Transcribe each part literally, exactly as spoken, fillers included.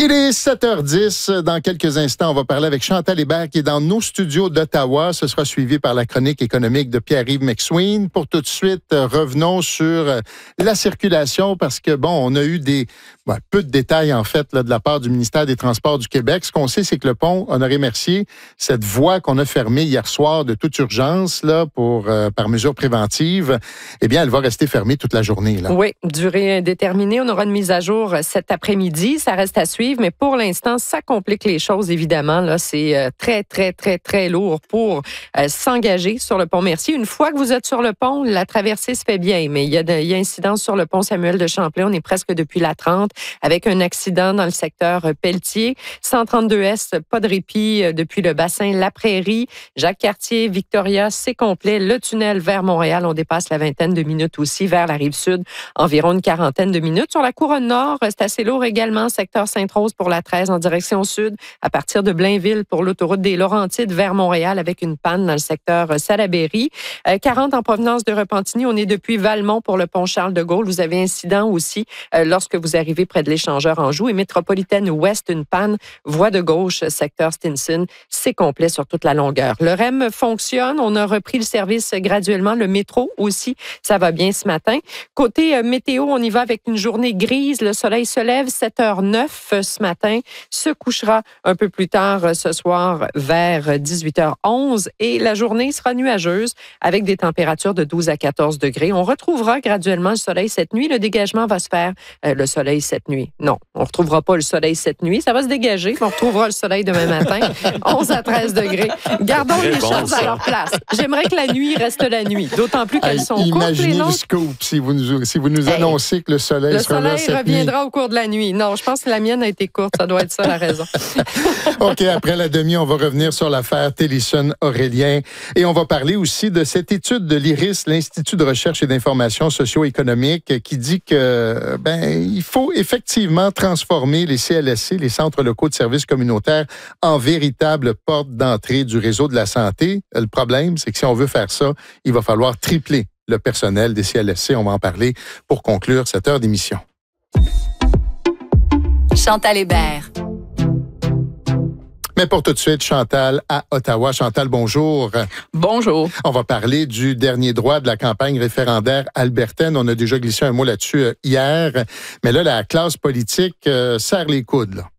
Il est sept heures dix. Dans quelques instants, on va parler avec Chantal Hébert qui est dans nos studios d'Ottawa. Ce sera suivi par la chronique économique de Pierre-Yves McSween. Pour tout de suite, revenons sur la circulation parce que, bon, on a eu des ben, peu de détails, en fait, là, de la part du ministère des Transports du Québec. Ce qu'on sait, c'est que le pont Honoré-Mercier, cette voie qu'on a fermée hier soir de toute urgence, là, pour, euh, par mesure préventive, eh bien, elle va rester fermée toute la journée, là. Oui, durée indéterminée. On aura une mise à jour cet après-midi. Ça reste à suivre. Mais pour l'instant, ça complique les choses, évidemment. Là, c'est euh, très, très, très, très lourd pour euh, s'engager sur le pont Mercier. Une fois que vous êtes sur le pont, la traversée se fait bien, mais il y a, de, il y a incidence sur le pont Samuel de Champlain. On est presque depuis la trente avec un accident dans le secteur Pelletier. cent trente-deux Est, pas de répit depuis le bassin La Prairie. Jacques-Cartier, Victoria, c'est complet. Le tunnel vers Montréal, on dépasse la vingtaine de minutes aussi. Vers la Rive-Sud, environ une quarantaine de minutes. Sur la Couronne Nord, c'est assez lourd également. Secteur Sainte-Rose pour la treize en direction sud, à partir de Blainville pour l'autoroute des Laurentides vers Montréal avec une panne dans le secteur Salaberry. Euh, quarante en provenance de Repentigny. On est depuis Valmont pour le pont Charles-de-Gaulle. Vous avez incident aussi euh, lorsque vous arrivez près de l'échangeur Anjou. Et métropolitaine ouest, une panne. Voie de gauche, secteur Stinson. C'est complet sur toute la longueur. Le R E M fonctionne. On a repris le service graduellement. Le métro aussi, ça va bien ce matin. Côté euh, météo, on y va avec une journée grise. Le soleil se lève sept heures neuf ce matin, se couchera un peu plus tard ce soir vers dix-huit heures onze et la journée sera nuageuse avec des températures de douze à quatorze degrés. On retrouvera graduellement le soleil cette nuit. Le dégagement va se faire euh, le soleil cette nuit. Non, on ne retrouvera pas le soleil cette nuit. Ça va se dégager, mais on retrouvera le soleil demain matin, onze à treize degrés. Gardons Très les bon, choses ça. à leur place. J'aimerais que la nuit reste la nuit, d'autant plus qu'elles hey, sont courtes. Imaginez le scoop si vous nous, si vous nous hey, annoncez que le soleil le sera soleil là cette reviendra nuit. au cours de la nuit. Non, je pense que la mienne a été courte. Ça doit être ça, la raison. OK, après la demi, on va revenir sur l'affaire Télisson-Aurélien et on va parler aussi de cette étude de l'I R I S, l'Institut de recherche et d'information socio-économique, qui dit que ben il faut effectivement transformer les C L S C, les centres locaux de services communautaires, en véritables portes d'entrée du réseau de la santé. Le problème, c'est que si on veut faire ça, il va falloir tripler le personnel des C L S C. On va en parler pour conclure cette heure d'émission. Chantal Hébert. Mais pour tout de suite, Chantal à Ottawa. Chantal, bonjour. Bonjour. On va parler du dernier droit de la campagne référendaire albertaine. On a déjà glissé un mot là-dessus euh, hier. Mais là, la classe politique euh, serre les coudes, là.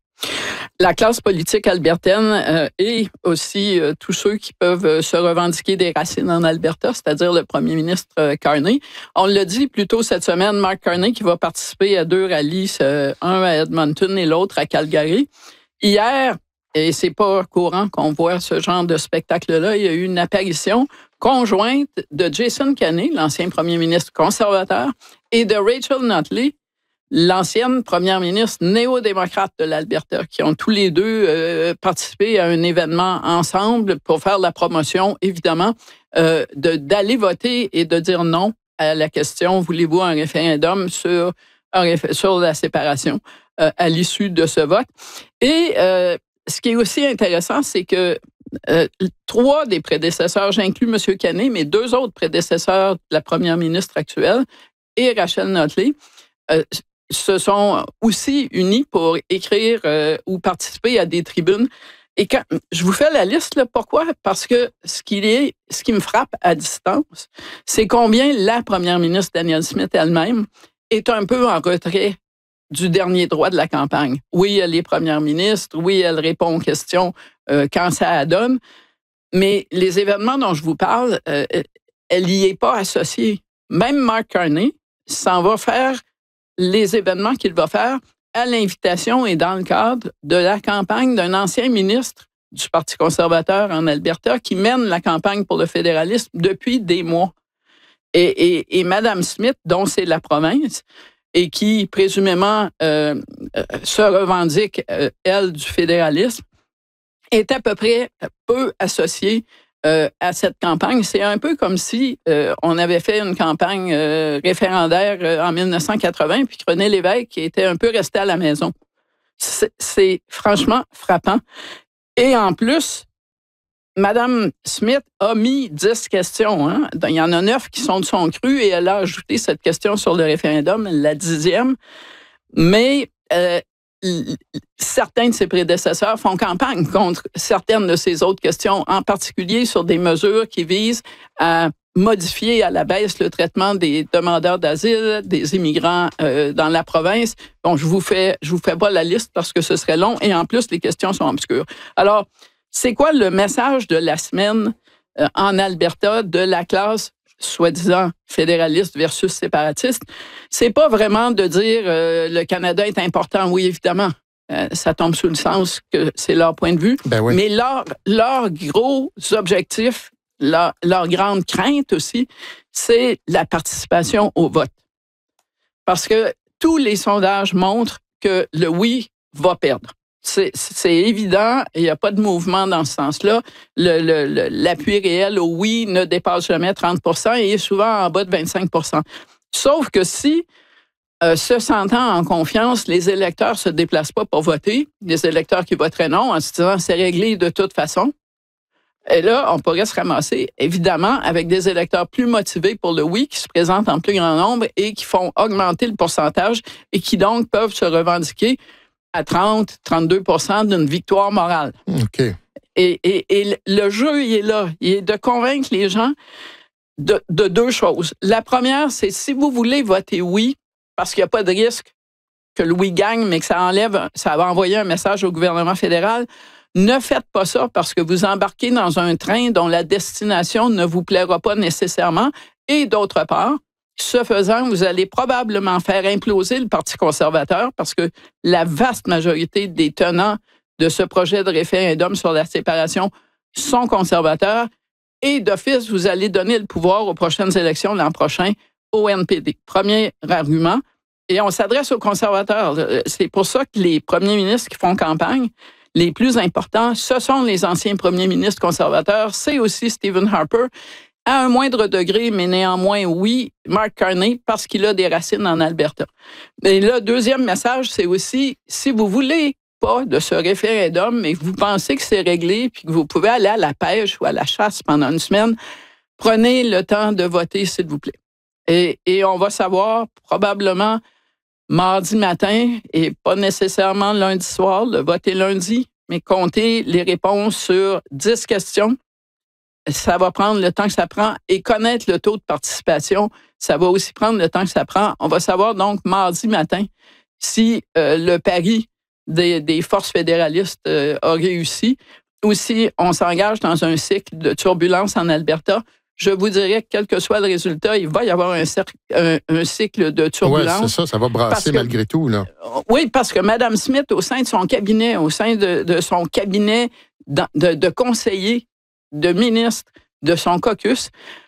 La classe politique albertaine euh, et aussi euh, tous ceux qui peuvent euh, se revendiquer des racines en Alberta, c'est-à-dire le premier ministre euh, Carney. On l'a dit plus tôt cette semaine, Mark Carney qui va participer à deux rallyes, euh, un à Edmonton et l'autre à Calgary. Hier, et c'est pas courant qu'on voit ce genre de spectacle-là, il y a eu une apparition conjointe de Jason Kenney, l'ancien premier ministre conservateur, et de Rachel Notley, l'ancienne première ministre néo-démocrate de l'Alberta, qui ont tous les deux euh, participé à un événement ensemble pour faire la promotion, évidemment, euh, de, d'aller voter et de dire non à la question « Voulez-vous un référendum sur, un réf- sur la séparation euh, » à l'issue de ce vote. Et euh, ce qui est aussi intéressant, c'est que euh, trois des prédécesseurs, j'inclus M. Kenney, mais deux autres prédécesseurs de la première ministre actuelle et Rachel Notley, euh, se sont aussi unis pour écrire euh, ou participer à des tribunes. Et quand je vous fais la liste, là, pourquoi? Parce que ce qui, est, ce qui me frappe à distance, c'est combien la première ministre Danielle Smith elle-même est un peu en retrait du dernier droit de la campagne. Oui, elle est première ministre, oui, elle répond aux questions euh, quand ça donne, mais les événements dont je vous parle, euh, elle n'y est pas associée. Même Mark Carney s'en va faire les événements qu'il va faire à l'invitation et dans le cadre de la campagne d'un ancien ministre du Parti conservateur en Alberta qui mène la campagne pour le fédéralisme depuis des mois. Et, et, et Mme Smith, dont c'est la province, et qui présumément euh, se revendique, euh, elle, du fédéralisme, est à peu près peu associée Euh, à cette campagne. C'est un peu comme si euh, on avait fait une campagne euh, référendaire euh, en dix-neuf cent quatre-vingts, puis René Lévesque qui était un peu resté à la maison. C'est, c'est franchement frappant. Et en plus, Mme Smith a mis dix questions. Hein? Il y en a neuf qui sont de son cru et elle a ajouté cette question sur le référendum, la dixième. Mais euh, certains de ses prédécesseurs font campagne contre certaines de ces autres questions, en particulier sur des mesures qui visent à modifier à la baisse le traitement des demandeurs d'asile, des immigrants euh, dans la province. Bon, je vous fais, je vous fais pas la liste parce que ce serait long et en plus, les questions sont obscures. Alors, c'est quoi le message de la semaine euh, en Alberta de la classe soi-disant fédéraliste versus séparatiste? C'est pas vraiment de dire euh, le Canada est important, oui, évidemment. Euh, ça tombe sous le sens que c'est leur point de vue. Ben oui. Mais leur, leur gros objectif, leur, leur grande crainte aussi, c'est la participation au vote. Parce que tous les sondages montrent que le oui va perdre. C'est, c'est évident, il n'y a pas de mouvement dans ce sens-là. Le, le, le, l'appui réel au oui ne dépasse jamais trente pour cent et est souvent en bas de vingt-cinq pour cent. Sauf que si, euh, se sentant en confiance, les électeurs ne se déplacent pas pour voter, les électeurs qui voteraient non en se disant c'est réglé de toute façon, et là, on pourrait se ramasser, évidemment, avec des électeurs plus motivés pour le oui, qui se présentent en plus grand nombre et qui font augmenter le pourcentage et qui donc peuvent se revendiquer à trente, trente-deux pour cent d'une victoire morale. OK. Et, et, et le jeu, il est là. Il est de convaincre les gens de, de deux choses. La première, c'est si vous voulez voter oui, parce qu'il n'y a pas de risque que le oui gagne, mais que ça enlève, ça va envoyer un message au gouvernement fédéral, ne faites pas ça parce que vous embarquez dans un train dont la destination ne vous plaira pas nécessairement. Et d'autre part, ce faisant, vous allez probablement faire imploser le Parti conservateur parce que la vaste majorité des tenants de ce projet de référendum sur la séparation sont conservateurs. Et d'office, vous allez donner le pouvoir aux prochaines élections l'an prochain au N P D. Premier argument. Et on s'adresse aux conservateurs. C'est pour ça que les premiers ministres qui font campagne, les plus importants, ce sont les anciens premiers ministres conservateurs. C'est aussi Stephen Harper. À un moindre degré, mais néanmoins, oui, Mark Carney, parce qu'il a des racines en Alberta. Et le deuxième message, c'est aussi, si vous voulez pas de ce référendum, mais que vous pensez que c'est réglé, puis que vous pouvez aller à la pêche ou à la chasse pendant une semaine, prenez le temps de voter, s'il vous plaît. Et, et on va savoir probablement mardi matin, et pas nécessairement lundi soir, le vote est lundi, mais compter les réponses sur dix questions. Ça va prendre le temps que ça prend et connaître le taux de participation, ça va aussi prendre le temps que ça prend. On va savoir donc mardi matin si euh, le pari des, des forces fédéralistes euh, a réussi ou si on s'engage dans un cycle de turbulence en Alberta. Je vous dirais que quel que soit le résultat, il va y avoir un, cercle, un, un cycle de turbulence. Oui, c'est ça, ça va brasser que, malgré tout. Là. Oui, parce que Mme Smith, au sein de son cabinet, au sein de, de son cabinet de, de, de conseillers, de ministres, de son caucus,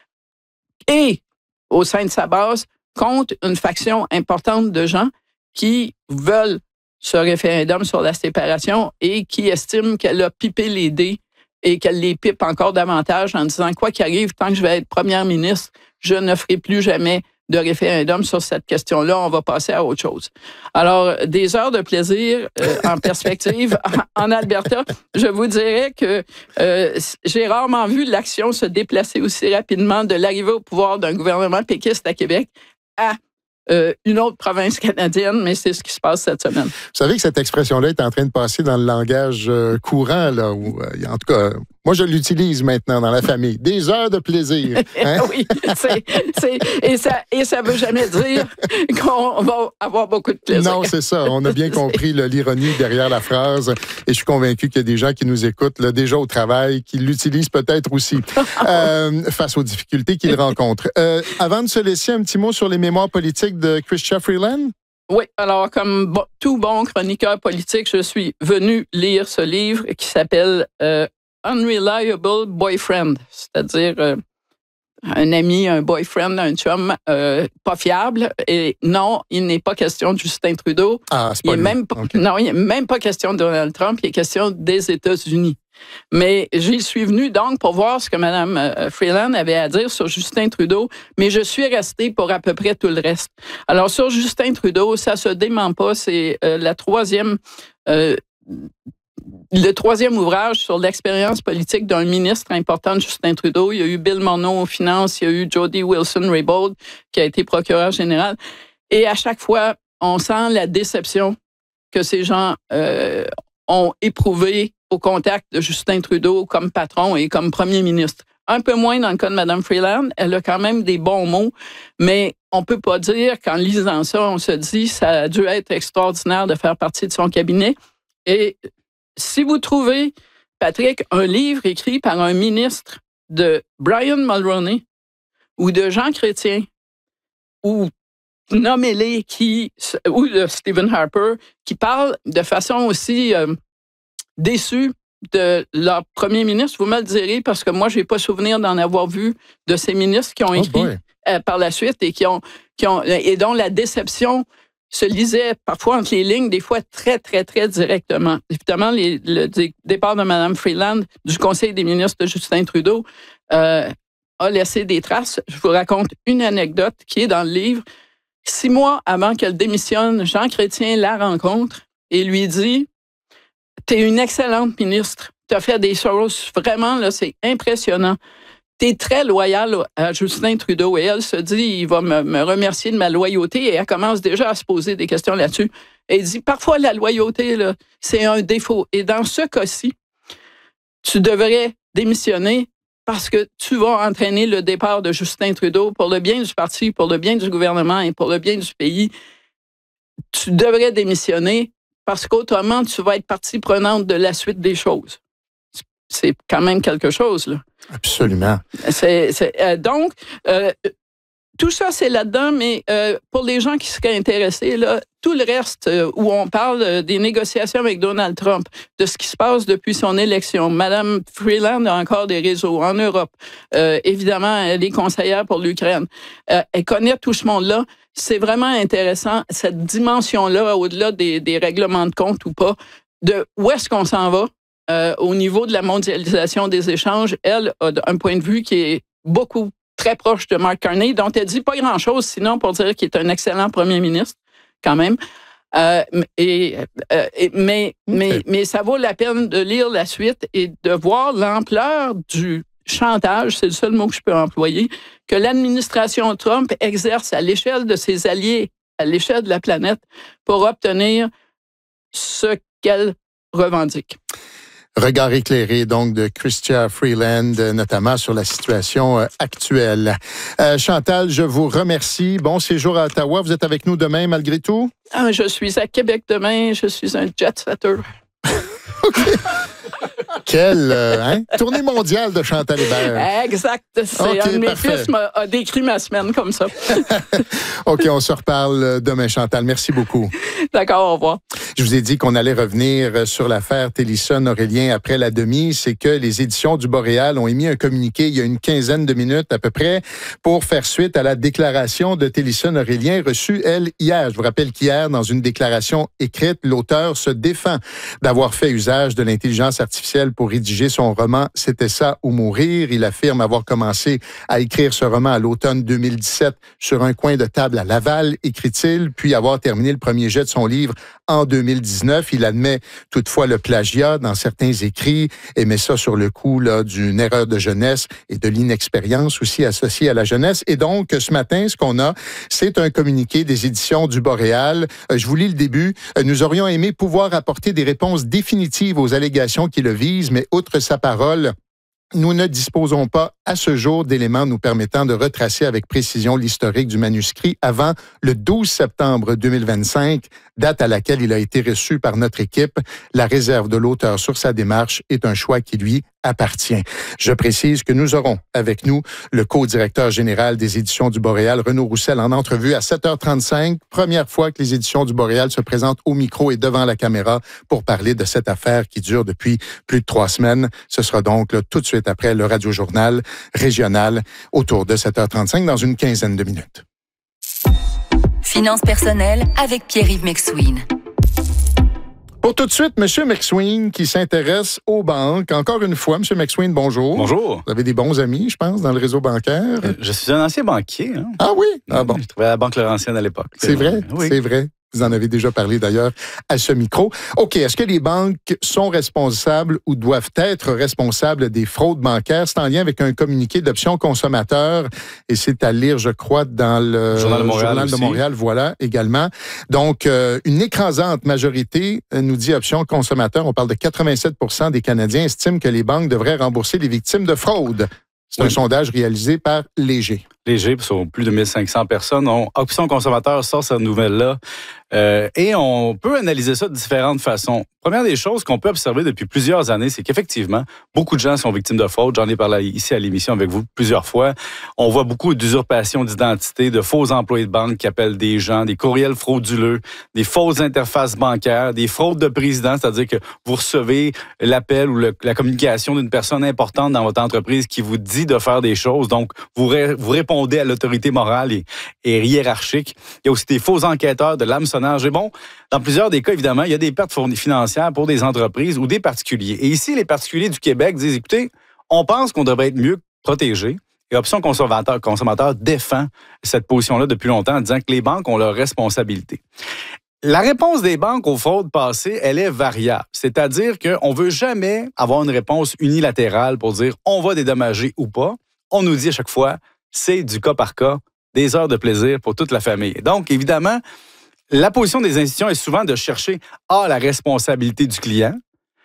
et au sein de sa base, compte une faction importante de gens qui veulent ce référendum sur la séparation et qui estiment qu'elle a pipé les dés et qu'elle les pipe encore davantage en disant, quoi qu'il arrive, tant que je vais être première ministre, je ne ferai plus jamais de référendum sur cette question-là. On va passer à autre chose. Alors, des heures de plaisir euh, en perspective en, en Alberta. Je vous dirais que euh, j'ai rarement vu l'action se déplacer aussi rapidement de l'arrivée au pouvoir d'un gouvernement péquiste à Québec à Euh, une autre province canadienne, mais c'est ce qui se passe cette semaine. Vous savez que cette expression-là est en train de passer dans le langage euh, courant, là, où, euh, en tout cas, euh, moi, je l'utilise maintenant dans la famille. Des heures de plaisir. Hein? Oui, c'est, c'est, et ça et ça veut jamais dire qu'on va avoir beaucoup de plaisir. Non, c'est ça. On a bien compris là, l'ironie derrière la phrase. Et je suis convaincu qu'il y a des gens qui nous écoutent là, déjà au travail, qui l'utilisent peut-être aussi euh, face aux difficultés qu'ils rencontrent. Euh, avant de se laisser, un petit mot sur les mémoires politiques de Chrystia Freeland? Oui, alors comme bon, tout bon chroniqueur politique, je suis venu lire ce livre qui s'appelle euh, Unreliable Boyfriend, c'est-à-dire euh, un ami, un boyfriend, un chum euh, pas fiable. Et non, il n'est pas question de Justin Trudeau. Ah, c'est pas il est même pas, okay. Non, il n'est même pas question de Donald Trump, il est question des États-Unis. Mais j'y suis venu donc pour voir ce que Mme Freeland avait à dire sur Justin Trudeau, mais je suis restée pour à peu près tout le reste. Alors, sur Justin Trudeau, ça se dément pas, c'est euh, la troisième... Euh, le troisième ouvrage sur l'expérience politique d'un ministre important de Justin Trudeau. Il y a eu Bill Morneau aux finances, il y a eu Jody Wilson-Raybould qui a été procureur général. Et à chaque fois, on sent la déception que ces gens euh, ont éprouvé au contact de Justin Trudeau comme patron et comme premier ministre. Un peu moins dans le cas de Mme Freeland. Elle a quand même des bons mots, mais on peut pas dire qu'en lisant ça, on se dit ça a dû être extraordinaire de faire partie de son cabinet. Et si vous trouvez, Patrick, un livre écrit par un ministre de Brian Mulroney ou de Jean Chrétien ou nommez-les qui, ou de Stephen Harper, qui parle de façon aussi euh, déçue de leur premier ministre, vous me le direz, parce que moi, je n'ai pas souvenir d'en avoir vu de ces ministres qui ont écrit oh euh, par la suite et qui ont, qui ont et dont la déception se lisait parfois entre les lignes, des fois très, très, très directement. Évidemment, les, le départ de Mme Freeland du Conseil des ministres de Justin Trudeau euh, a laissé des traces. Je vous raconte une anecdote qui est dans le livre. Six mois avant qu'elle démissionne, Jean Chrétien la rencontre et lui dit « T'es une excellente ministre. T'as fait des choses vraiment, là, c'est impressionnant. T'es très loyale à Justin Trudeau. » Et elle se dit « Il va me, me remercier de ma loyauté. » Et elle commence déjà à se poser des questions là-dessus. Et elle dit « Parfois, la loyauté, là, c'est un défaut. Et dans ce cas-ci, tu devrais démissionner parce que tu vas entraîner le départ de Justin Trudeau pour le bien du parti, pour le bien du gouvernement et pour le bien du pays. Tu devrais démissionner parce qu'autrement, tu vas être partie prenante de la suite des choses. » C'est quand même quelque chose, là. Absolument. C'est, c'est, euh, donc, euh, tout ça, c'est là-dedans, mais euh, pour les gens qui seraient intéressés, là, tout le reste euh, où on parle euh, des négociations avec Donald Trump, de ce qui se passe depuis son élection, Mme Freeland a encore des réseaux en Europe. Euh, évidemment, elle est conseillère pour l'Ukraine. Euh, elle connaît tout ce monde-là. C'est vraiment intéressant, cette dimension-là, au-delà des, des règlements de compte ou pas, de où est-ce qu'on s'en va euh, au niveau de la mondialisation des échanges. Elle a un point de vue qui est beaucoup très proche de Mark Carney, dont elle dit pas grand-chose, sinon pour dire qu'il est un excellent premier ministre, quand même. Euh, et, euh, et, mais, okay. mais, mais ça vaut la peine de lire la suite et de voir l'ampleur du chantage, c'est le seul mot que je peux employer, que l'administration Trump exerce à l'échelle de ses alliés, à l'échelle de la planète, pour obtenir ce qu'elle revendique. Regard éclairé, donc, de Chrystia Freeland, notamment sur la situation euh, actuelle. Euh, Chantal, je vous remercie. Bon séjour à Ottawa. Vous êtes avec nous demain, malgré tout? Ah, je suis à Québec demain. Je suis un jet-setter. OK. Quelle euh, hein? tournée mondiale de Chantal Hébert. Exact. C'est okay, un de mes fils m'a a décrit ma semaine comme ça. OK, on se reparle demain, Chantal. Merci beaucoup. D'accord, au revoir. Je vous ai dit qu'on allait revenir sur l'affaire Télisson-Aurélien après la demi. C'est que les éditions du Boréal ont émis un communiqué il y a une quinzaine de minutes à peu près pour faire suite à la déclaration de Télisson-Aurélien reçue, elle, hier. Je vous rappelle qu'hier, dans une déclaration écrite, l'auteur se défend d'avoir fait usage de l'intelligence artificielle pour rédiger son roman « C'était ça ou mourir ». Il affirme avoir commencé à écrire ce roman à l'automne deux mille dix-sept sur un coin de table à Laval, écrit-il, puis avoir terminé le premier jet de son livre en deux mille dix-neuf. Il admet toutefois le plagiat dans certains écrits et met ça sur le coup là, d'une erreur de jeunesse et de l'inexpérience aussi associée à la jeunesse. Et donc, ce matin, ce qu'on a, c'est un communiqué des éditions du Boréal. Euh, je vous lis le début. Euh, nous aurions aimé pouvoir apporter des réponses définitives aux allégations qui le visent, mais outre sa parole, nous ne disposons pas à ce jour d'éléments nous permettant de retracer avec précision l'historique du manuscrit avant le douze septembre deux mille vingt-cinq, date à laquelle il a été reçu par notre équipe. La réserve de l'auteur sur sa démarche est un choix qui lui appartient. Je précise que nous aurons avec nous le co-directeur général des éditions du Boréal, Renaud Roussel, en entrevue à sept heures trente-cinq. Première fois que les éditions du Boréal se présentent au micro et devant la caméra pour parler de cette affaire qui dure depuis plus de trois semaines. Ce sera donc là, tout de suite après le Radio-Journal régional autour de sept heures trente-cinq dans une quinzaine de minutes. Finances personnelles avec Pierre-Yves McSween. Pour tout de suite, M. McSween qui s'intéresse aux banques. Encore une fois, M. McSween, bonjour. Bonjour. Vous avez des bons amis, je pense, dans le réseau bancaire. Euh, je suis un ancien banquier. Hein? Ah oui? Ah bon. Je travaillais à la Banque Laurentienne à l'époque. C'est vrai? Oui. C'est vrai. Vous en avez déjà parlé d'ailleurs à ce micro. OK, est-ce que les banques sont responsables ou doivent être responsables des fraudes bancaires? C'est en lien avec un communiqué d'Options consommateurs et c'est à lire, je crois, dans le Journal de Montréal, Journal de Montréal, voilà, également. Donc, euh, une écrasante majorité, nous dit Options consommateurs, on parle de quatre-vingt-sept pour cent des Canadiens estiment que les banques devraient rembourser les victimes de fraude. C'est oui. un sondage réalisé par Léger. Léger, sur plus de mille cinq cents personnes. On, Options consommateurs sort cette nouvelle-là euh, et on peut analyser ça de différentes façons. Première des choses qu'on peut observer depuis plusieurs années, c'est qu'effectivement, beaucoup de gens sont victimes de fraude. J'en ai parlé ici à l'émission avec vous plusieurs fois. On voit beaucoup d'usurpation d'identité, de faux employés de banque qui appellent des gens, des courriels frauduleux, des fausses interfaces bancaires, des fraudes de président, c'est-à-dire que vous recevez l'appel ou le, la communication d'une personne importante dans votre entreprise qui vous dit de faire des choses. Donc, vous, ré, vous répondez à l'autorité morale et, et hiérarchique. Il y a aussi des faux enquêteurs, de l'hameçonnage. Et bon, dans plusieurs des cas, évidemment, il y a des pertes financières pour des entreprises ou des particuliers. Et ici, les particuliers du Québec disent, écoutez, on pense qu'on devrait être mieux protégés. Et Options consommateurs, consommateurs défend cette position-là depuis longtemps en disant que les banques ont leurs responsabilités. La réponse des banques aux fraudes passées, elle est variable. C'est-à-dire qu'on ne veut jamais avoir une réponse unilatérale pour dire on va dédommager ou pas. On nous dit à chaque fois, c'est du cas par cas, des heures de plaisir pour toute la famille. Donc, évidemment, la position des institutions est souvent de chercher à la responsabilité du client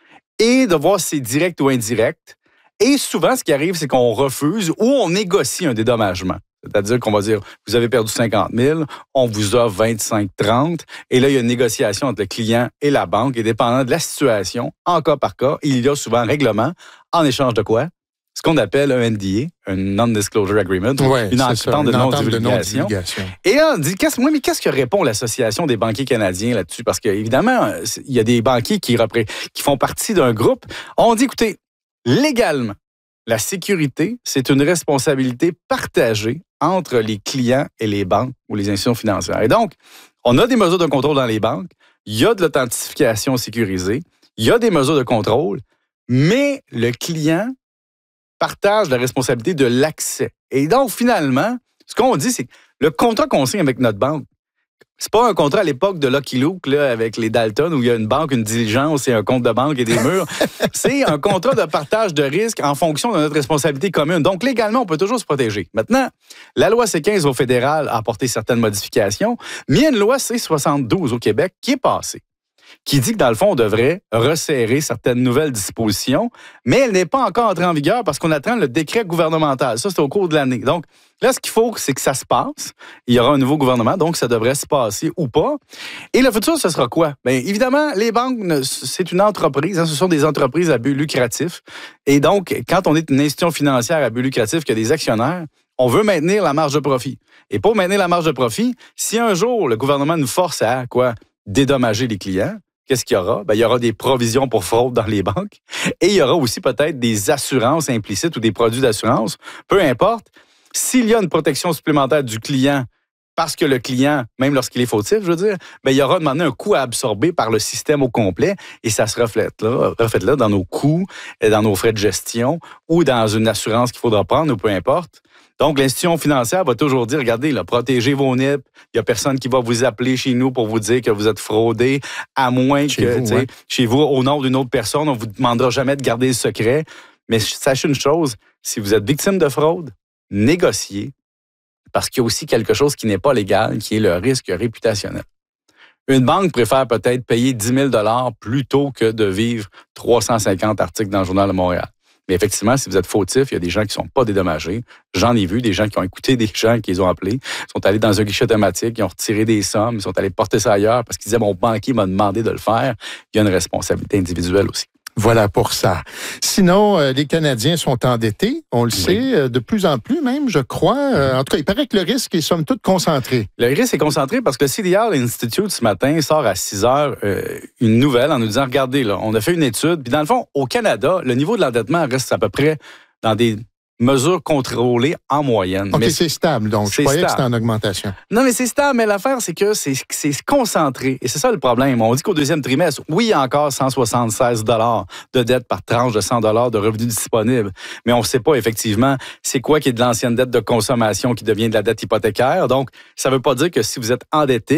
et de voir si c'est direct ou indirect. Et souvent, ce qui arrive, c'est qu'on refuse ou on négocie un dédommagement. C'est-à-dire qu'on va dire, vous avez perdu cinquante mille, on vous offre vingt-cinq, trente, et là, il y a une négociation entre le client et la banque, et dépendant de la situation, en cas par cas, il y a souvent un règlement, en échange de quoi? Ce qu'on appelle un N D A, un Non-Disclosure Agreement, ouais, une entente de non-divulgation. Non et là, on dit, qu'est-ce, oui, mais qu'est-ce que répond l'Association des banquiers canadiens là-dessus? Parce qu'évidemment, il y a des banquiers qui, repré- qui font partie d'un groupe. On dit, écoutez, légalement, la sécurité, c'est une responsabilité partagée entre les clients et les banques ou les institutions financières. Et donc, on a des mesures de contrôle dans les banques, il y a de l'authentification sécurisée, il y a des mesures de contrôle, mais le client partage la responsabilité de l'accès. Et donc, finalement, ce qu'on dit, c'est que le contrat qu'on signe avec notre banque, c'est pas un contrat à l'époque de Lucky Luke là, avec les Dalton où il y a une banque, une diligence et un compte de banque et des murs. C'est un contrat de partage de risques en fonction de notre responsabilité commune. Donc, légalement, on peut toujours se protéger. Maintenant, la loi C quinze au fédéral a apporté certaines modifications, mais il y a une loi C soixante-douze au Québec qui est passée, qui dit que, dans le fond, on devrait resserrer certaines nouvelles dispositions, mais elle n'est pas encore entrée en vigueur parce qu'on attend le décret gouvernemental. Ça, c'est au cours de l'année. Donc, là, ce qu'il faut, c'est que ça se passe. Il y aura un nouveau gouvernement, donc ça devrait se passer ou pas. Et le futur, ce sera quoi? Bien, évidemment, les banques, c'est une entreprise. Hein, ce sont des entreprises à but lucratif. Et donc, quand on est une institution financière à but lucratif qui a des actionnaires, on veut maintenir la marge de profit. Et pour maintenir la marge de profit, si un jour, le gouvernement nous force à, quoi, dédommager les clients, qu'est-ce qu'il y aura? Bien, il y aura des provisions pour fraude dans les banques et il y aura aussi peut-être des assurances implicites ou des produits d'assurance. Peu importe, s'il y a une protection supplémentaire du client parce que le client, même lorsqu'il est fautif, je veux dire, bien, il y aura demandé un coût à absorber par le système au complet et ça se reflète là, reflète là dans nos coûts, dans nos frais de gestion ou dans une assurance qu'il faudra prendre ou peu importe. Donc, l'institution financière va toujours dire, regardez, là, protégez vos N I P. Il n'y a personne qui va vous appeler chez nous pour vous dire que vous êtes fraudé, à moins chez que, vous, ouais. chez vous, au nom d'une autre personne, on ne vous demandera jamais de garder le secret. Mais sachez une chose, si vous êtes victime de fraude, négociez, parce qu'il y a aussi quelque chose qui n'est pas légal, qui est le risque réputationnel. Une banque préfère peut-être payer dix mille dollars plutôt que de vivre trois cent cinquante articles dans le Journal de Montréal. Mais effectivement, si vous êtes fautif, il y a des gens qui ne sont pas dédommagés. J'en ai vu, des gens qui ont écouté des gens qui les ont appelés, sont allés dans un guichet automatique, ils ont retiré des sommes, ils sont allés porter ça ailleurs parce qu'ils disaient, mon banquier m'a demandé de le faire. Il y a une responsabilité individuelle aussi. Voilà pour ça. Sinon, euh, les Canadiens sont endettés, on le oui. sait, euh, de plus en plus même, je crois. Euh, en tout cas, il paraît que le risque est somme toute concentré. Le risque est concentré parce que le C D R Institute, ce matin, sort à six heures euh, une nouvelle en nous disant, regardez, là, on a fait une étude, puis dans le fond, au Canada, le niveau de l'endettement reste à peu près dans des mesures contrôlées en moyenne. OK, mais c'est stable, donc. Je croyais stable. que c'était en augmentation. Non, mais c'est stable, mais l'affaire, c'est que c'est, c'est concentré. Et c'est ça le problème. On dit qu'au deuxième trimestre, oui, il y a encore cent soixante-seize dollars de dette par tranche de cent dollars de revenus disponibles. Mais on ne sait pas, effectivement, c'est quoi qui est de l'ancienne dette de consommation qui devient de la dette hypothécaire. Donc, ça ne veut pas dire que si vous êtes endetté,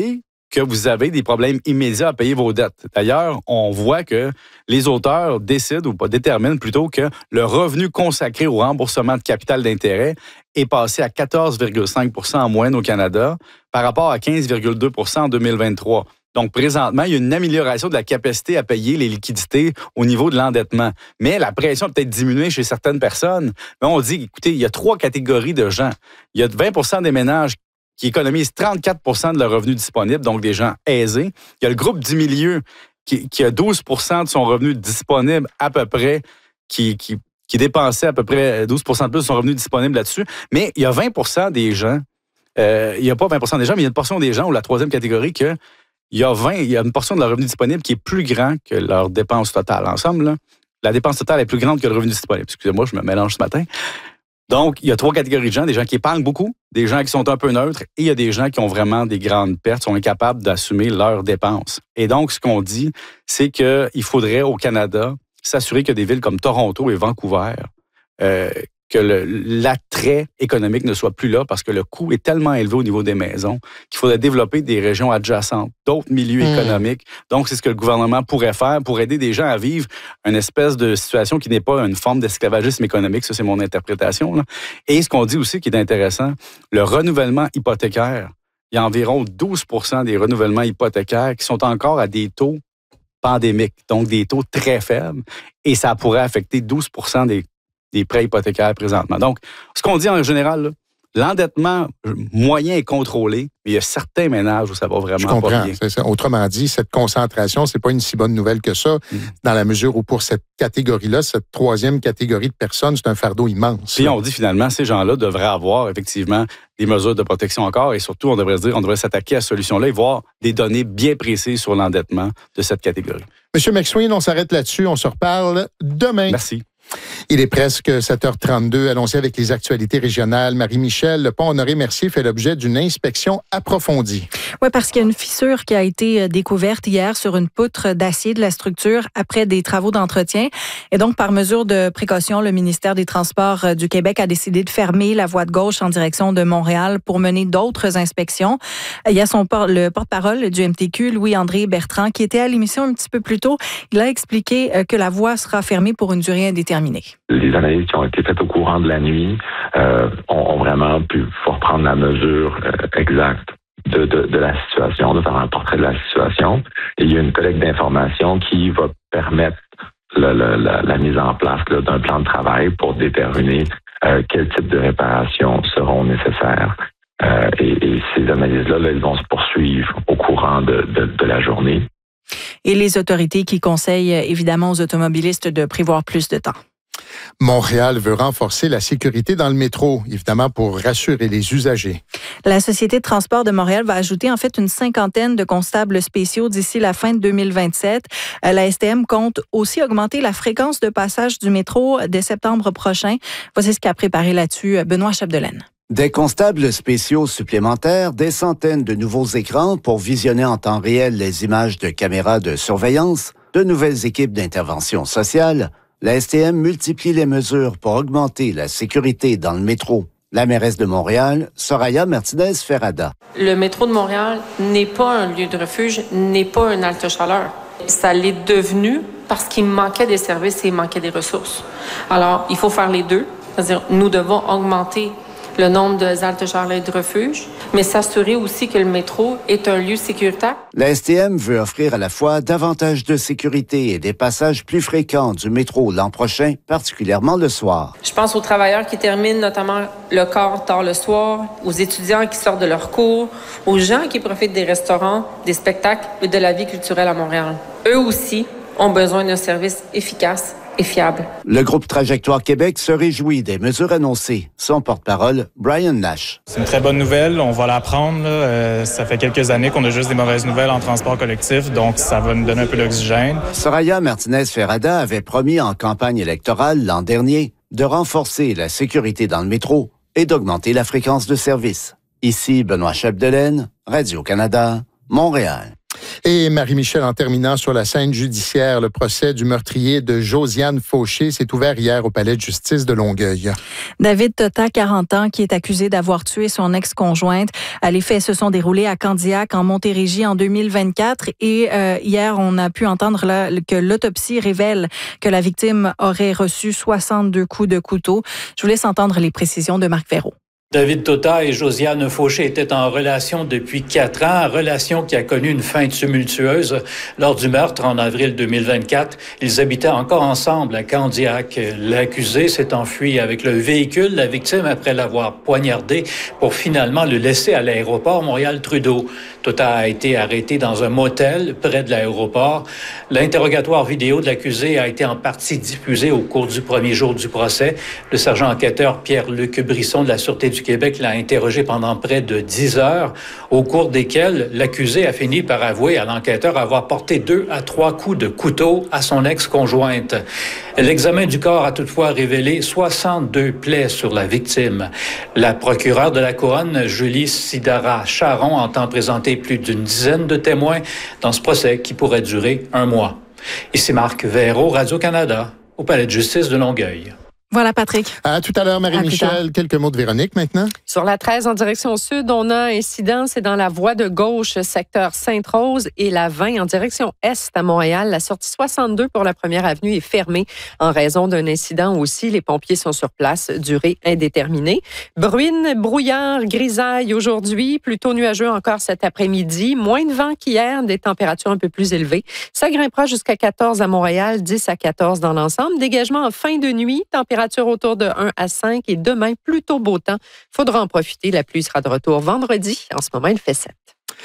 que vous avez des problèmes immédiats à payer vos dettes. D'ailleurs, on voit que les auteurs décident ou pas déterminent plutôt que le revenu consacré au remboursement de capital d'intérêt est passé à quatorze virgule cinq pour cent en moyenne au Canada par rapport à quinze virgule deux pour cent en deux mille vingt-trois. Donc, présentement, il y a une amélioration de la capacité à payer les liquidités au niveau de l'endettement. Mais la pression a peut-être diminué chez certaines personnes. Mais on dit, écoutez, il y a trois catégories de gens. Il y a vingt pour cent des ménages qui économisent trente-quatre pour cent de leur revenu disponible, donc des gens aisés. Il y a le groupe du milieu qui, qui a douze pour cent de son revenu disponible à peu près, qui, qui, qui dépensait à peu près douze pour cent de plus de son revenu disponible là-dessus. Mais il y a vingt pour cent des gens, euh, il n'y a pas vingt pour cent des gens, mais il y a une portion des gens, ou la troisième catégorie, que il y a vingt, il y a une portion de leur revenu disponible qui est plus grand que leur dépense totale. Ensemble, là, la dépense totale est plus grande que le revenu disponible. Excusez-moi, je me mélange ce matin. Donc, il y a trois catégories de gens, des gens qui épargnent beaucoup, des gens qui sont un peu neutres, et il y a des gens qui ont vraiment des grandes pertes, sont incapables d'assumer leurs dépenses. Et donc, ce qu'on dit, c'est qu'il faudrait au Canada s'assurer que des villes comme Toronto et Vancouver, euh, que le, l'attrait économique ne soit plus là parce que le coût est tellement élevé au niveau des maisons qu'il faudrait développer des régions adjacentes, d'autres milieux mmh. économiques. Donc, c'est ce que le gouvernement pourrait faire pour aider des gens à vivre une espèce de situation qui n'est pas une forme d'esclavagisme économique. Ça, c'est mon interprétation, là. Et ce qu'on dit aussi qui est intéressant, le renouvellement hypothécaire. Il y a environ douze pour cent des renouvellements hypothécaires qui sont encore à des taux pandémiques, donc des taux très faibles. Et ça pourrait affecter douze pour cent des des prêts hypothécaires présentement. Donc, ce qu'on dit en général, là, l'endettement moyen est contrôlé, mais il y a certains ménages où ça va vraiment Je comprends, pas bien. C'est ça. Autrement dit, cette concentration, c'est pas une si bonne nouvelle que ça, mmh. dans la mesure où pour cette catégorie-là, cette troisième catégorie de personnes, c'est un fardeau immense. Puis on dit finalement, ces gens-là devraient avoir effectivement des mesures de protection encore, et surtout, on devrait se dire, on devrait s'attaquer à cette solution-là et voir des données bien précises sur l'endettement de cette catégorie. Monsieur McSween, on s'arrête là-dessus, on se reparle demain. Merci. Il est presque sept heures trente-deux. Allons-y avec les actualités régionales. Marie-Michel, le pont Honoré-Mercier fait l'objet d'une inspection approfondie. Oui, parce qu'il y a une fissure qui a été découverte hier sur une poutre d'acier de la structure après des travaux d'entretien. Et donc, par mesure de précaution, le ministère des Transports du Québec a décidé de fermer la voie de gauche en direction de Montréal pour mener d'autres inspections. Il y a son por- le porte-parole du M T Q, Louis-André Bertrand, qui était à l'émission un petit peu plus tôt. Il a expliqué que la voie sera fermée pour une durée indéterminée. Les analyses qui ont été faites au courant de la nuit euh, ont, ont vraiment pu pouvoir prendre la mesure euh, exacte de, de, de la situation, de faire un portrait de la situation. Et il y a une collecte d'informations qui va permettre le, le, la, la mise en place là, d'un plan de travail pour déterminer euh, quel type de réparations seront nécessaires. Euh, et, et ces analyses-là, là, elles vont se poursuivre au courant de, de, de la journée. Et les autorités qui conseillent évidemment aux automobilistes de prévoir plus de temps. Montréal veut renforcer la sécurité dans le métro, évidemment pour rassurer les usagers. La Société de transport de Montréal va ajouter en fait une cinquantaine de constables spéciaux d'ici la fin de deux mille vingt-sept. La S T M compte aussi augmenter la fréquence de passage du métro dès septembre prochain. Voici ce qu'a préparé là-dessus Benoît Chapdelaine. Des constables spéciaux supplémentaires, des centaines de nouveaux écrans pour visionner en temps réel les images de caméras de surveillance, de nouvelles équipes d'intervention sociale. La S T M multiplie les mesures pour augmenter la sécurité dans le métro. La mairesse de Montréal, Soraya Martinez-Ferrada. Le métro de Montréal n'est pas un lieu de refuge, n'est pas un halte-chaleur. Ça l'est devenu parce qu'il manquait des services et il manquait des ressources. Alors, il faut faire les deux. C'est-à-dire, nous devons augmenter le nombre de haltes-chaleurs et de refuges, mais s'assurer aussi que le métro est un lieu sécuritaire. La S T M veut offrir à la fois davantage de sécurité et des passages plus fréquents du métro l'an prochain, particulièrement le soir. Je pense aux travailleurs qui terminent notamment le quart tard le soir, aux étudiants qui sortent de leurs cours, aux gens qui profitent des restaurants, des spectacles et de la vie culturelle à Montréal. Eux aussi ont besoin d'un service efficace et fiable. Le groupe Trajectoire Québec se réjouit des mesures annoncées. Son porte-parole, Brian Nash. C'est une très bonne nouvelle, on va la prendre. Euh, ça fait quelques années qu'on a juste des mauvaises nouvelles en transport collectif, donc ça va nous donner un peu d'oxygène. Soraya Martinez-Ferrada avait promis en campagne électorale l'an dernier de renforcer la sécurité dans le métro et d'augmenter la fréquence de service. Ici Benoît Chapdelaine, Radio-Canada, Montréal. Et Marie-Michel, en terminant sur la scène judiciaire, le procès du meurtrier de Josiane Fauché s'est ouvert hier au palais de justice de Longueuil. David Tota, quarante ans, qui est accusé d'avoir tué son ex-conjointe. Les faits se sont déroulés à Candiac, en Montérégie, en deux mille vingt-quatre. Et euh, hier, on a pu entendre là, que l'autopsie révèle que la victime aurait reçu soixante-deux coups de couteau. Je vous laisse entendre les précisions de Marc Ferraud. David Tota et Josiane Fauché étaient en relation depuis quatre ans, relation qui a connu une fin tumultueuse. Lors du meurtre en avril deux mille vingt-quatre, ils habitaient encore ensemble à Candiac. L'accusé s'est enfui avec le véhicule, la victime, après l'avoir poignardé pour finalement le laisser à l'aéroport Montréal-Trudeau. Tota a été arrêté dans un motel près de l'aéroport. L'interrogatoire vidéo de l'accusé a été en partie diffusé au cours du premier jour du procès. Le sergent enquêteur Pierre-Luc Brisson de la Sûreté du Québec l'a interrogé pendant près de dix heures, au cours desquelles l'accusé a fini par avouer à l'enquêteur avoir porté deux à trois coups de couteau à son ex-conjointe. L'examen du corps a toutefois révélé soixante-deux plaies sur la victime. La procureure de la Couronne, Julie Sidara-Charon, entend présenter plus d'une dizaine de témoins dans ce procès qui pourrait durer un mois. Ici Marc Verreau, Radio-Canada, au Palais de justice de Longueuil. Voilà, Patrick. À tout à l'heure, Marie-Michel. Quelques mots de Véronique maintenant. Sur la treize en direction sud, on a un incident, c'est dans la voie de gauche, secteur Sainte-Rose, et la vingt en direction est à Montréal. La sortie soixante-deux pour la première avenue est fermée en raison d'un incident aussi. Les pompiers sont sur place, durée indéterminée. Bruine, brouillard, grisaille aujourd'hui, plutôt nuageux encore cet après-midi. Moins de vent qu'hier, des températures un peu plus élevées. Ça grimpera jusqu'à quatorze à Montréal, dix à quatorze dans l'ensemble. Dégagement en fin de nuit, température autour de un à cinq et demain, plutôt beau temps. Faudra en profiter. La pluie sera de retour vendredi. En ce moment, il fait sept.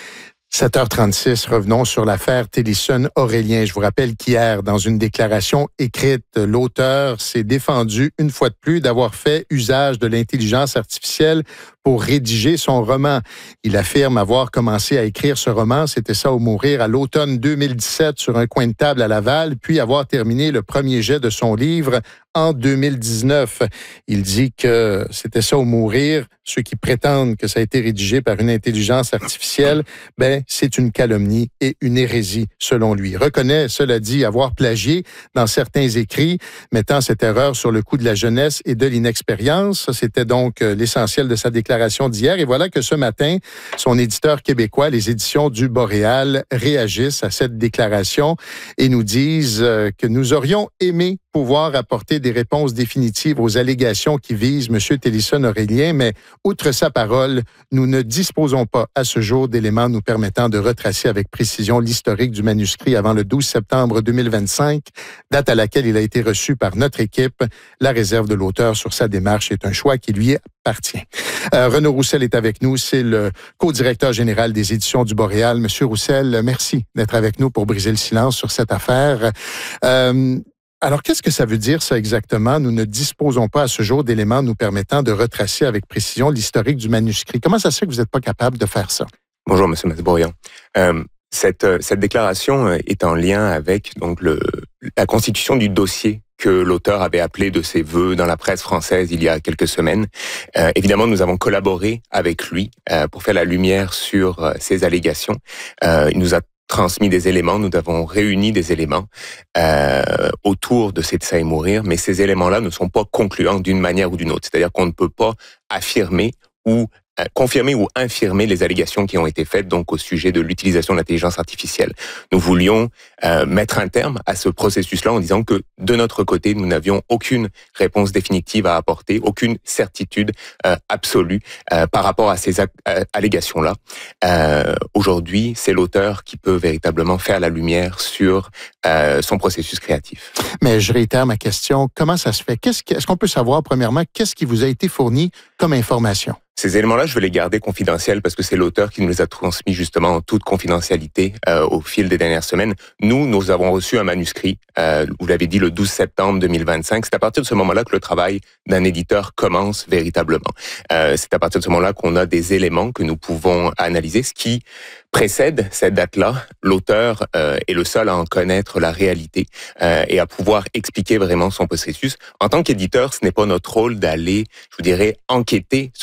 sept heures trente-six, revenons sur l'affaire Tellison-Aurélien. Je vous rappelle qu'hier, dans une déclaration écrite, l'auteur s'est défendu une fois de plus d'avoir fait usage de l'intelligence artificielle pour rédiger son roman. Il affirme avoir commencé à écrire ce roman, c'était ça ou mourir, à l'automne deux mille dix-sept sur un coin de table à Laval, puis avoir terminé le premier jet de son livre en deux mille dix-neuf. Il dit que c'était ça ou mourir. Ceux qui prétendent que ça a été rédigé par une intelligence artificielle, ben, c'est une calomnie et une hérésie, selon lui. Il reconnaît, cela dit, avoir plagié dans certains écrits, mettant cette erreur sur le coup de la jeunesse et de l'inexpérience. Ça, c'était donc l'essentiel de sa déclaration d'hier. Et voilà que ce matin, son éditeur québécois, les éditions du Boréal, réagissent à cette déclaration et nous disent que nous aurions aimé pouvoir apporter des réponses définitives aux allégations qui visent M. Tellison-Aurélien, mais outre sa parole, nous ne disposons pas à ce jour d'éléments nous permettant de retracer avec précision l'historique du manuscrit avant le douze septembre deux mille vingt-cinq, date à laquelle il a été reçu par notre équipe. La réserve de l'auteur sur sa démarche est un choix qui lui appartient. Euh, Renaud Roussel est avec nous, c'est le co-directeur général des éditions du Boréal. Monsieur Roussel, merci d'être avec nous pour briser le silence sur cette affaire. Euh, Alors, qu'est-ce que ça veut dire, ça, exactement? Nous ne disposons pas à ce jour d'éléments nous permettant de retracer avec précision l'historique du manuscrit. Comment ça se fait que vous n'êtes pas capable de faire ça? Bonjour, M. Masbourian. Euh, cette, cette déclaration est en lien avec donc le, la constitution du dossier que l'auteur avait appelé de ses vœux dans la presse française il y a quelques semaines. Euh, évidemment, nous avons collaboré avec lui euh, pour faire la lumière sur euh, ces allégations. Euh, il nous a transmis des éléments, nous avons réuni des éléments euh, autour de ces ça et mourir, mais ces éléments-là ne sont pas concluants d'une manière ou d'une autre. C'est-à-dire qu'on ne peut pas affirmer ou euh, confirmer ou infirmer les allégations qui ont été faites donc au sujet de l'utilisation de l'intelligence artificielle. Nous voulions euh, mettre un terme à ce processus-là en disant que de notre côté, nous n'avions aucune réponse définitive à apporter, aucune certitude euh, absolue euh, par rapport à ces a- euh, allégations-là. Euh, aujourd'hui, c'est l'auteur qui peut véritablement faire la lumière sur euh, son processus créatif. Mais je réitère ma question. Comment ça se fait? Qu'est-ce que, est-ce qu'on peut savoir, premièrement, qu'est-ce qui vous a été fourni comme information? Ces éléments-là, je vais les garder confidentiels parce que c'est l'auteur qui nous les a transmis justement en toute confidentialité euh, au fil des dernières semaines. Nous, nous avons reçu un manuscrit, euh, vous l'avez dit, le douze septembre deux mille vingt-cinq. C'est à partir de ce moment-là que le travail d'un éditeur commence véritablement. Euh, c'est à partir de ce moment-là qu'on a des éléments que nous pouvons analyser. Ce qui précède cette date-là, l'auteur euh, est le seul à en connaître la réalité euh, et à pouvoir expliquer vraiment son processus. En tant qu'éditeur, ce n'est pas notre rôle d'aller, je vous dirais, enquêter sur sa démarche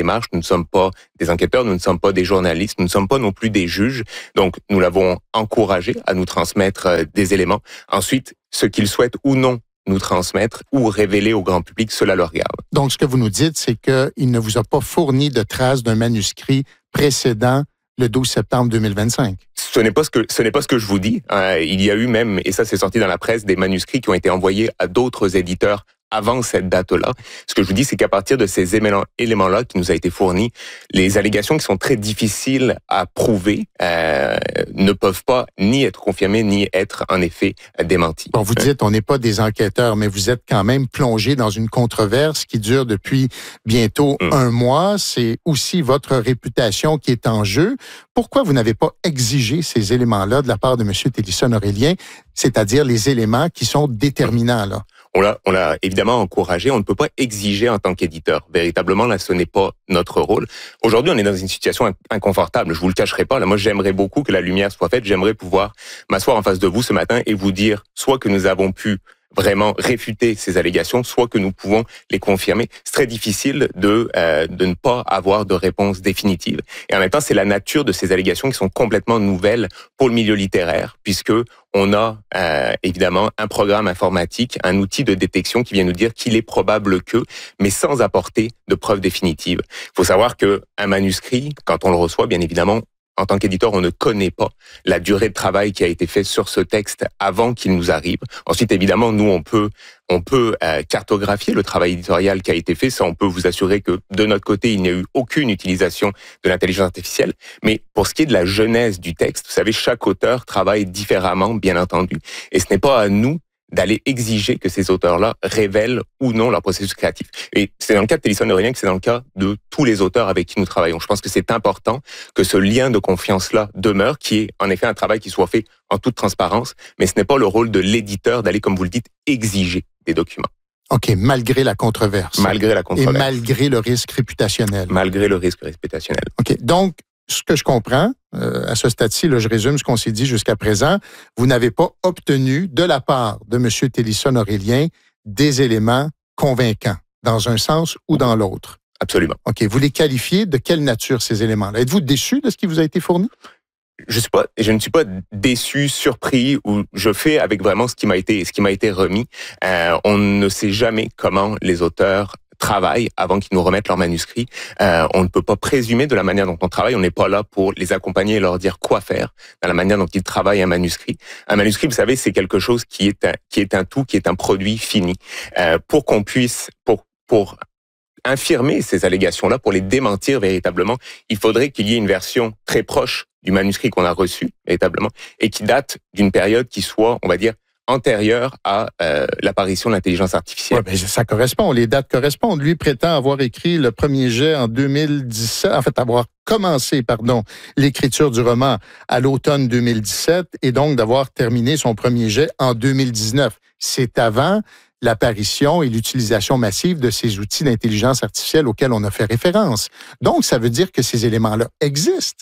démarche. Nous ne sommes pas des enquêteurs, nous ne sommes pas des journalistes, nous ne sommes pas non plus des juges. Donc, nous l'avons encouragé à nous transmettre euh, des éléments. Ensuite, ce qu'il souhaite ou non nous transmettre ou révéler au grand public, cela le regarde. Donc, ce que vous nous dites, c'est qu'il ne vous a pas fourni de traces d'un manuscrit précédent le douze septembre deux mille vingt-cinq. Ce n'est pas ce que ce n'est pas ce que je vous dis. Euh, il y a eu même, et ça c'est sorti dans la presse, des manuscrits qui ont été envoyés à d'autres éditeurs avant cette date-là. Ce que je vous dis, c'est qu'à partir de ces éléments-là qui nous a été fournis, les allégations qui sont très difficiles à prouver euh, ne peuvent pas ni être confirmées, ni être en effet démenties. Bon, vous dites, on n'est pas des enquêteurs, mais vous êtes quand même plongé dans une controverse qui dure depuis bientôt mmh. un mois. C'est aussi votre réputation qui est en jeu. Pourquoi vous n'avez pas exigé ces éléments-là de la part de M. Télisson-Aurélien, c'est-à-dire les éléments qui sont déterminants, là? On l'a, on l'a évidemment encouragé. On ne peut pas exiger en tant qu'éditeur. Véritablement, là, ce n'est pas notre rôle. Aujourd'hui, on est dans une situation inconfortable. Je vous le cacherai pas. Là, moi, j'aimerais beaucoup que la lumière soit faite. J'aimerais pouvoir m'asseoir en face de vous ce matin et vous dire soit que nous avons pu vraiment réfuter ces allégations, soit que nous pouvons les confirmer. C'est très difficile de euh, de ne pas avoir de réponse définitive. Et en même temps, c'est la nature de ces allégations qui sont complètement nouvelles pour le milieu littéraire, puisque on a euh, évidemment un programme informatique, un outil de détection qui vient nous dire qu'il est probable que, mais sans apporter de preuves définitives. Il faut savoir que un manuscrit, quand on le reçoit, bien évidemment, en tant qu'éditeur, on ne connaît pas la durée de travail qui a été faite sur ce texte avant qu'il nous arrive. Ensuite, évidemment, nous, on peut on peut euh, cartographier le travail éditorial qui a été fait. Ça, on peut vous assurer que de notre côté, il n'y a eu aucune utilisation de l'intelligence artificielle. Mais pour ce qui est de la genèse du texte, vous savez, chaque auteur travaille différemment, bien entendu. Et ce n'est pas à nous d'aller exiger que ces auteurs-là révèlent ou non leur processus créatif. Et c'est dans le cas de Télisson-Aurélien que c'est dans le cas de tous les auteurs avec qui nous travaillons. Je pense que c'est important que ce lien de confiance-là demeure, qui est en effet un travail qui soit fait en toute transparence, mais ce n'est pas le rôle de l'éditeur d'aller, comme vous le dites, exiger des documents. OK, malgré la controverse. Malgré la controverse. Et malgré le risque réputationnel. Malgré le risque réputationnel. OK, donc, ce que je comprends, euh, à ce stade-ci, là, je résume ce qu'on s'est dit jusqu'à présent, vous n'avez pas obtenu de la part de M. Télisson-Aurélien des éléments convaincants, dans un sens ou dans l'autre. Absolument. OK, vous les qualifiez de quelle nature ces éléments-là? Êtes-vous déçu de ce qui vous a été fourni? Je suis pas, je ne suis pas déçu, surpris, ou je fais avec vraiment ce qui m'a été, ce qui m'a été remis. Euh, on ne sait jamais comment les auteurs travaillent avant qu'ils nous remettent leur manuscrit. Euh, on ne peut pas présumer de la manière dont on travaille. On n'est pas là pour les accompagner et leur dire quoi faire dans la manière dont ils travaillent un manuscrit. Un manuscrit, vous savez, c'est quelque chose qui est un, qui est un tout, qui est un produit fini. Euh, pour qu'on puisse, pour, pour infirmer ces allégations-là, pour les démentir véritablement, il faudrait qu'il y ait une version très proche du manuscrit qu'on a reçu véritablement et qui date d'une période qui soit, on va dire, antérieure à euh, l'apparition de l'intelligence artificielle. Ouais, ben ça correspond, les dates correspondent. Lui prétend avoir écrit le premier jet en deux mille dix-sept, en fait avoir commencé, pardon, l'écriture du roman à l'automne deux mille dix-sept et donc d'avoir terminé son premier jet en deux mille dix-neuf. C'est avant l'apparition et l'utilisation massive de ces outils d'intelligence artificielle auxquels on a fait référence. Donc, ça veut dire que ces éléments-là existent.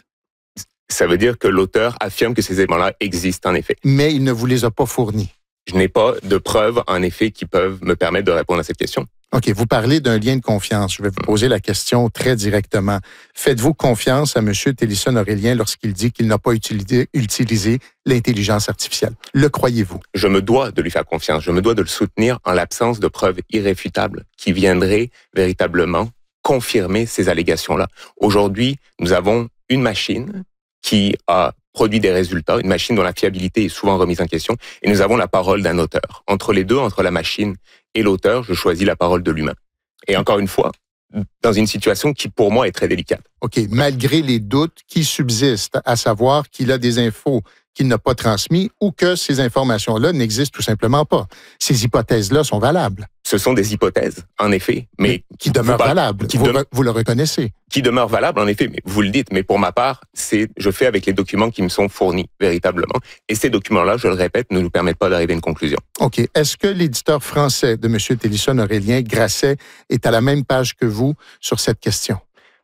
Ça veut dire que l'auteur affirme que ces éléments-là existent, en effet. Mais il ne vous les a pas fournis. Je n'ai pas de preuves, en effet, qui peuvent me permettre de répondre à cette question. OK, vous parlez d'un lien de confiance. Je vais vous poser la question très directement. Faites-vous confiance à M. Télisson-Aurélien lorsqu'il dit qu'il n'a pas utilisé, utilisé l'intelligence artificielle? Le croyez-vous? Je me dois de lui faire confiance. Je me dois de le soutenir en l'absence de preuves irréfutables qui viendraient véritablement confirmer ces allégations-là. Aujourd'hui, nous avons une machine qui a produit des résultats, une machine dont la fiabilité est souvent remise en question, et nous avons la parole d'un auteur. Entre les deux, entre la machine et l'auteur, je choisis la parole de l'humain. Et encore une fois, dans une situation qui, pour moi, est très délicate. OK, malgré les doutes qui subsistent, à savoir qu'il a des infos qu'il n'a pas transmises ou que ces informations-là n'existent tout simplement pas. Ces hypothèses-là sont valables. Ce sont des hypothèses, en effet, mais, mais qui demeurent valables. Qui vous, de... vous le reconnaissez. Qui demeurent valables, en effet, mais vous le dites. Mais pour ma part, c'est je fais avec les documents qui me sont fournis véritablement. Et ces documents-là, je le répète, ne nous permettent pas d'arriver à une conclusion. OK. Est-ce que l'éditeur français de M. Télisson-Aurélien, Grasset, est à la même page que vous sur cette question?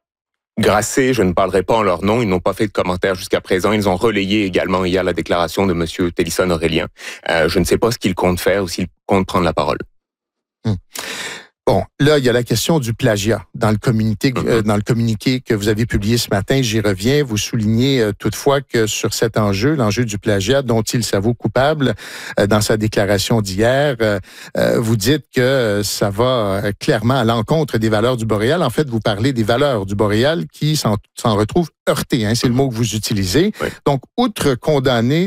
Grasset, je ne parlerai pas en leur nom. Ils n'ont pas fait de commentaires jusqu'à présent. Ils ont relayé également hier la déclaration de M. Télisson-Aurélien. Euh, je ne sais pas ce qu'ils comptent faire ou s'ils comptent prendre la parole. Hum. Bon, là, il y a la question du plagiat. Dans le communiqué, mm-hmm. euh, dans le communiqué que vous avez publié ce matin, j'y reviens, vous soulignez euh, toutefois que sur cet enjeu, l'enjeu du plagiat dont il s'avoue coupable, euh, dans sa déclaration d'hier, euh, euh, vous dites que euh, ça va euh, clairement à l'encontre des valeurs du Boréal. En fait, vous parlez des valeurs du Boréal qui s'en, s'en retrouvent heurtées, hein, c'est le mot que vous utilisez. Oui. Donc, outre condamner